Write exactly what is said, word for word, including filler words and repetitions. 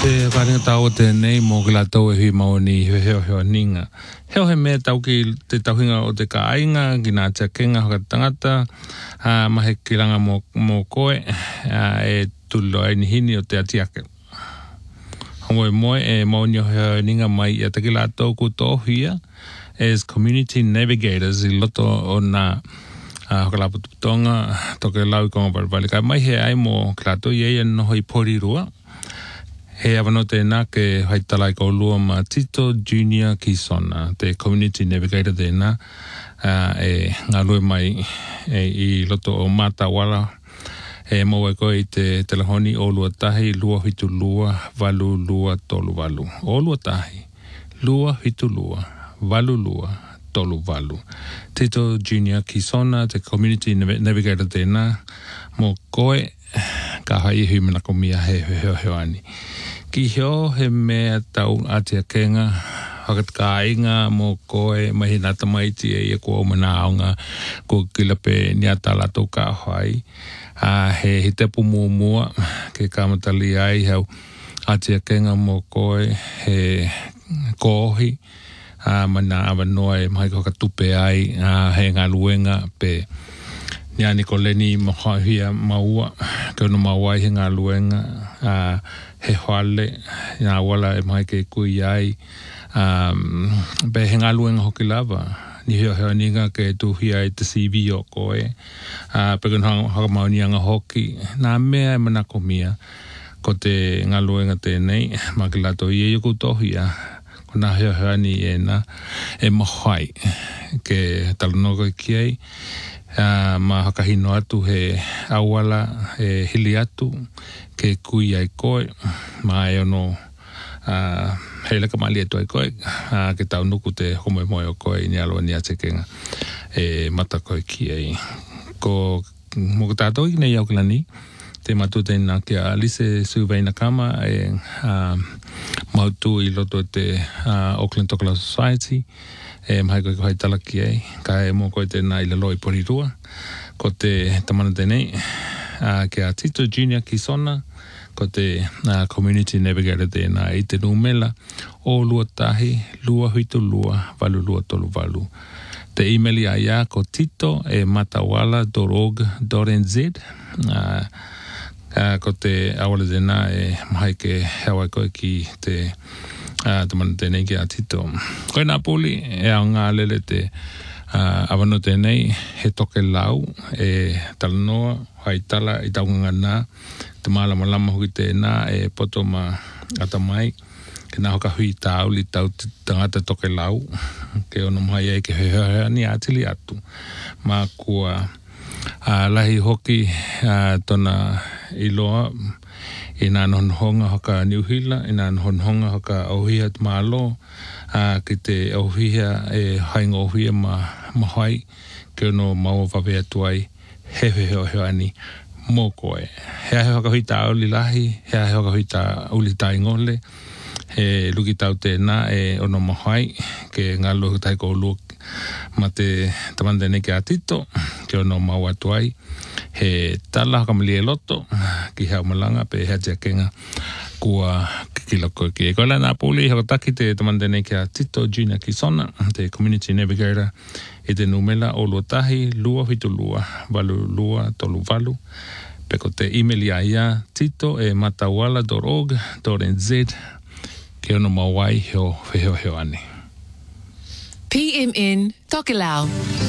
te wharenga tau te nei mō ka tau e hui maoni he heo heo ninga. Heo he mea tau ki te tauhinga o te ka ainga, ki nā tia kenga hoka tangata, uh, mahe ki ranga mō, mō koe, uh, e tulo ai ni hini o te atiake. Hongo e moe e maoni o heo ninga mai i ataki la tau ku tōhia as community navigators i loto o nā uh, hoka la pututonga, toke lau i konga paripali. Ka mai he ai mō ka la tau i eia noho i pori rua. He awano tēnā ke haitala i kou lua ma Tito Junior Kisona, te community navigator tēnā, uh, e ngā lue mai e, i loto o Matawala, e mau e koe i te telehoni o lua tahi, lua hitu lua, valu lua, tolu valu. O lua tahi, lua hitu lua, valu lua, tolu valu. Tito Junior Kisona, te community navigator tēnā, mo koe, ka hai hui mana komia he heo heo ani. Ki heo he mea tau atia kenga, hakat ka ainga mō koe, mahi nata maiti e ia kua o mana aonga, ko kilape niata lato ka hai. Uh, he hitepu mua mua, ke kamatali ai heo atia kenga mō koe, he kohi, uh, mana awa noa e mahi koka tupe ai, uh, he ngā luenga pe Nia niko leni mohahia maua, ke ono maua i he ngā luenga, uh, he hoale, ngā wala e mai ke kui ai, um, be he ngā luenga hoki lava, ni heo heo ninga ke tuhi ai te C V o koe, uh, pekun haka mauni anga hoki, nā mea e manako mia, ko te ngā luenga tēnei, ma ke lato i e yoku tohia, ko nā heo heo ni e na, e mohai, ke talanoka ki ai, Uh, ma hakahino atu he awala he hili atu ke kui ai koe ma e ono uh, he leka mali atu ai koe uh, ke tau nuku te homo e moe o koe i ni aloa ni atekega e mata koe ki ai ko mo ka tātou i nei au kilani te matu te nā kia Alise Suveina Kama e uh, mautu i loto te uh, Auckland Tokala Society e mahai koe kohai talaki ai, ka e mō koe tēnā i lalo i porirua, ko te tamana tēnei, uh, ke a Tito Junior Kisona, ko te uh, community navigator tēnā i te numela, o lua tahi, lua huitu lua, valu lua tolu valu. Te emaili a ia ko tito e matawala dot org dot n z, uh, uh, ko te awala tēnā e mahai ke hewa koe ki te Uh, tamana tēnei ki a tito. Koe nā puli e au ngā lele te uh, awano tēnei he toke lau e talanoa, haitala i taunga nā, te maalama lama hui tēnā e poto ma atamai, ke nā hoka hui tāu li tau tangata toke lau, ke ono mahai e ke hea ni atili atu. Mā kua uh, lahi hoki uh, tona iloa, i nā nonhonga hoka Niuhila, i nā nonhonga hoka Auhia te Mālo, uh, ki te Auhia e hainga Auhia ma mahai, ke ono maua whawea tuai, he he heo heo ani, mō koe. Hea he hoka hui tā auli lahi, hea he hoka hui tā auli tā ingole, he luki tau tēnā e ono mahai, ke ngā lohu tai kou luok, ma te tamanda nei ke a Tito, ke ono maua tuai, he tala haka mali e loto, ki hea malanga, pe hea tia kenga, kua kikiloko ki e koela nā pūli, haka taki te tamanda nei ke a Tito Junior Kisona, te community navigator, i te numela o lua tahi, lua hitu lua, valu lua, tolu valu, peko te emaili a ia, tito e matawala dot org dot n z, ke ono mawai heo heo heo ane. P M N Tokelau.